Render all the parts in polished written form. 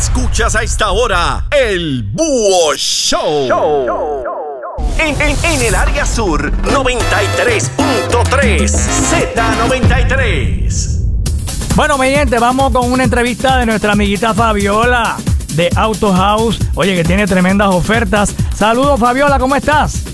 Escuchas a esta hora el Búho Show. En el área sur, 93.3 Z93. Bueno, mi gente, vamos con una entrevista de nuestra amiguita Fabiola de Auto House. Oye, que tiene tremendas ofertas. Saludos, Fabiola, ¿cómo estás?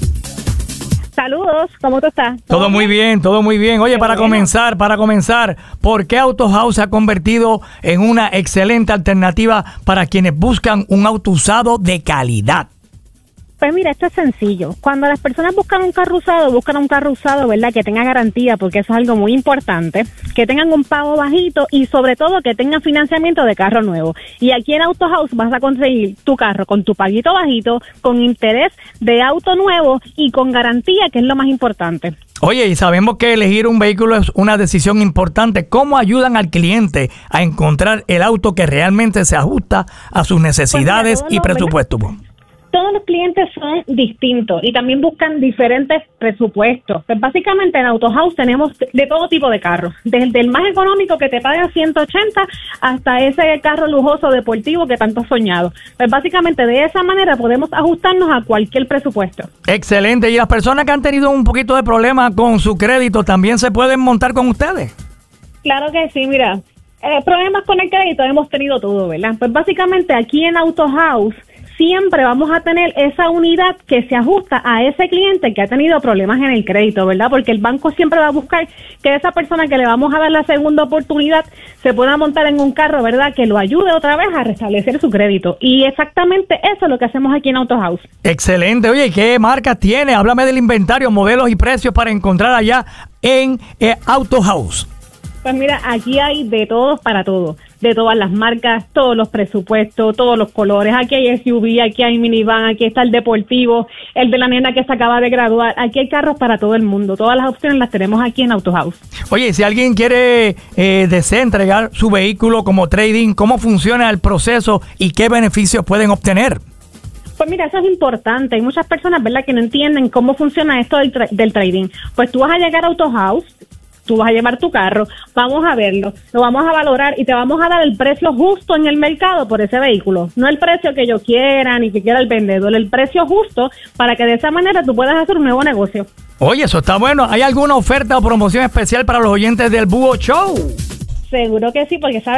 Saludos, ¿cómo tú estás? Todo muy bien, todo muy bien. Oye, para comenzar, ¿por qué Auto House se ha convertido en una excelente alternativa para quienes buscan un auto usado de calidad? Pues mira, esto es sencillo. Cuando las personas buscan un carro usado, ¿verdad? Que tenga garantía, porque eso es algo muy importante. Que tengan un pago bajito y sobre todo que tengan financiamiento de carro nuevo. Y aquí en Auto House vas a conseguir tu carro con tu paguito bajito, con interés de auto nuevo y con garantía, que es lo más importante. Oye, y sabemos que elegir un vehículo es una decisión importante. ¿Cómo ayudan al cliente a encontrar el auto que realmente se ajusta a sus necesidades y presupuesto? Todos los clientes son distintos y también buscan diferentes presupuestos. Pues básicamente en Auto House tenemos de todo tipo de carros, desde el más económico que te paga 180 hasta ese carro lujoso deportivo que tanto has soñado. Pues básicamente de esa manera podemos ajustarnos a cualquier presupuesto. Excelente. ¿Y las personas que han tenido un poquito de problema con su crédito también se pueden montar con ustedes? Claro que sí, mira. Problemas con el crédito hemos tenido todo, ¿verdad? Pues básicamente aquí en Auto House siempre vamos a tener esa unidad que se ajusta a ese cliente que ha tenido problemas en el crédito, ¿verdad? Porque el banco siempre va a buscar que esa persona que le vamos a dar la segunda oportunidad se pueda montar en un carro, ¿verdad? Que lo ayude otra vez a restablecer su crédito. Y exactamente eso es lo que hacemos aquí en Auto House. Excelente. Oye, ¿qué marcas tiene? Háblame del inventario, modelos y precios para encontrar allá en Auto House. Pues mira, aquí hay de todos para todos, de todas las marcas, todos los presupuestos, todos los colores. Aquí hay SUV, aquí hay minivan, aquí está el deportivo, el de la nena que se acaba de graduar. Aquí hay carros para todo el mundo. Todas las opciones las tenemos aquí en Auto House. Oye, si alguien desea entregar su vehículo como trading, ¿cómo funciona el proceso y qué beneficios pueden obtener? Pues mira, eso es importante. Hay muchas personas, ¿verdad?, que no entienden cómo funciona esto del trading. Pues tú vas a llegar a Auto House, tú vas a llevar tu carro, vamos a verlo, lo vamos a valorar y te vamos a dar el precio justo en el mercado por ese vehículo. No el precio que yo quiera ni que quiera el vendedor, el precio justo para que de esa manera tú puedas hacer un nuevo negocio. Oye, eso está bueno. ¿Hay alguna oferta o promoción especial para los oyentes del Búho Show? Seguro que sí, porque sabes